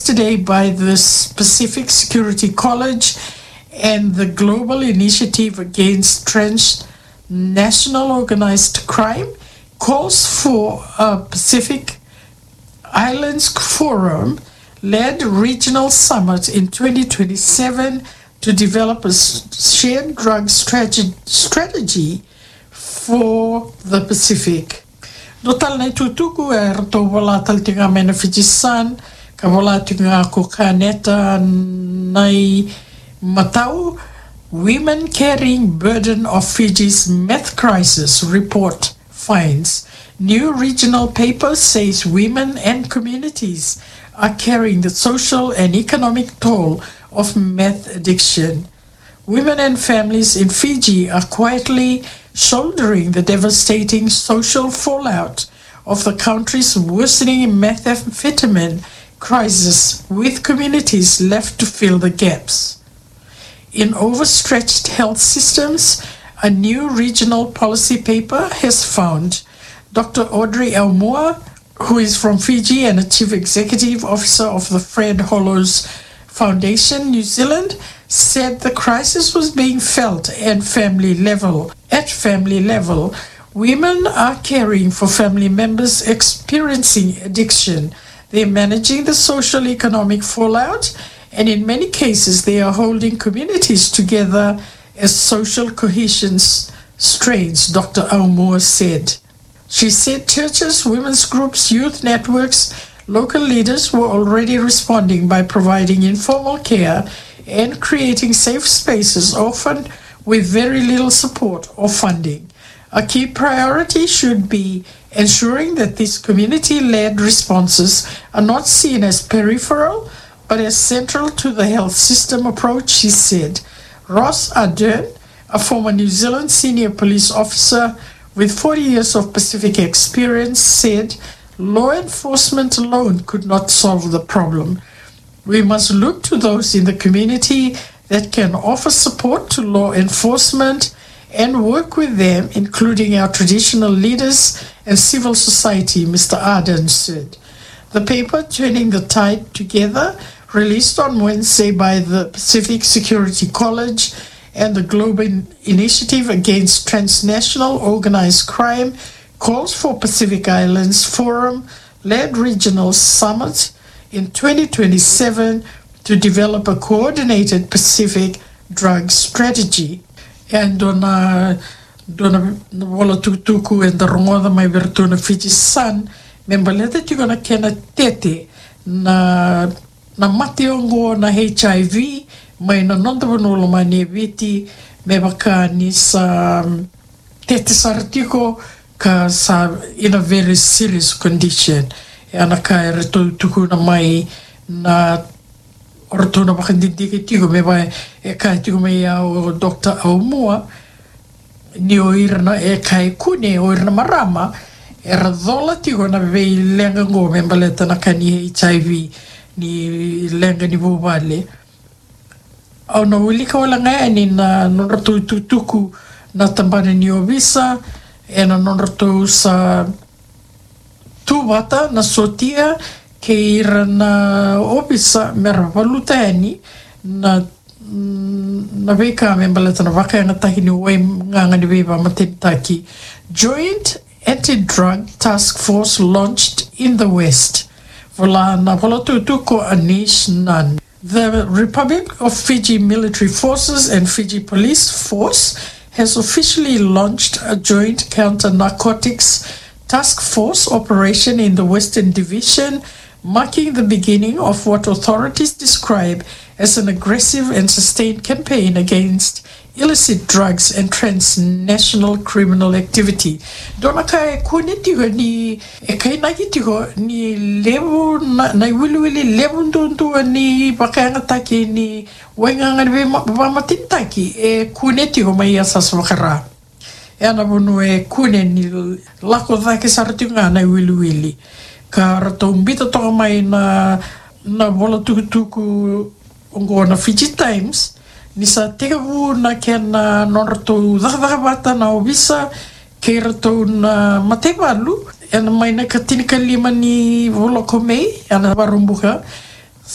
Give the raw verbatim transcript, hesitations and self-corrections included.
yesterday by the Pacific Security College and the Global Initiative Against Transnational Organized Crime, calls for a Pacific Islands Forum-led regional summit in twenty twenty-seven to develop a shared drug strategy for the Pacific. No tal nei tutuku e rato wala tal tinga mena Fiji Sun, ka wala tinga ko kaneta nei matau, Women Carrying Burden of Fiji's Meth Crisis report finds. New regional paper says women and communities are carrying the social and economic toll of meth addiction. Women and families in Fiji are quietly shouldering the devastating social fallout of the country's worsening methamphetamine crisis, with communities left to fill the gaps. In overstretched health systems, a new regional policy paper has found. Doctor Audrey Aumua, who is from Fiji and a Chief Executive Officer of the Fred Hollows Foundation, New Zealand, said the crisis was being felt at family level. At family level, women are caring for family members experiencing addiction. They're managing the social economic fallout, and in many cases they are holding communities together as social cohesion strains, Doctor Aumua said. She said churches, women's groups, youth networks, local leaders were already responding by providing informal care and creating safe spaces, often with very little support or funding. A key priority should be ensuring that these community-led responses are not seen as peripheral, but as central to the health system approach, she said. Ross Ardern, a former New Zealand senior police officer with forty years of Pacific experience, said law enforcement alone could not solve the problem. We must look to those in the community that can offer support to law enforcement and work with them, including our traditional leaders and civil society, Mister Ardern said. The paper, Turning the Tide Together, released on Wednesday by the Pacific Security College and the Global Initiative Against Transnational Organized Crime, calls for Pacific Islands Forum-led regional summit in twenty twenty-seven to develop a coordinated Pacific drug strategy. And dona dona wala tutuku and the rongoda mai vertuna Fiji Sun, member leta tigona kena tete na na mationgo na H I V mai na nonda vanolo mani viti me baka ni sa tete sartiko ka sa in a very serious condition. E anaka e reto tuku na mai na ortona bakandindiki tigo me vai e kai tigo me au Doctor Aumua ni o irna e kai kune o irna marama e radola tigo na vei lenga ngo me baleta na kani H I V ni lenga ni bubale au no ulika wala ngai ni na nonratu tutuku na tambane ni o visa e na nonratu sa tubata na sotia ke ira na opisa mera valutani na na veka me baleta na vaka nga tahi ni we nganga ni beba matitaki. Joint Anti-Drug Task Force launched in the West. Vola na vola tutuko anish nan. The Republic of Fiji Military Forces and Fiji Police Force has officially launched a joint counter-narcotics task force operation in the Western Division, marking the beginning of what authorities describe as an aggressive and sustained campaign against illicit drugs and transnational criminal activity. Dona kai kune tigo ni e kai naki tigo ni levu na na wili wili levu ndundu ni bakanga taki ni wenga ngani ba matintaki e kune tigo mai asas wakara. E ana bunu e kune ni lako dhake sartinga na wili wili. Ka rato umbita toka mai na na vola tukutuku ongo na Fiji Times ni sa teka vu na kena non rato dhakabata na obisa ke rato na matebalu ena mai na katini kalima ni vola komei ana barumbuka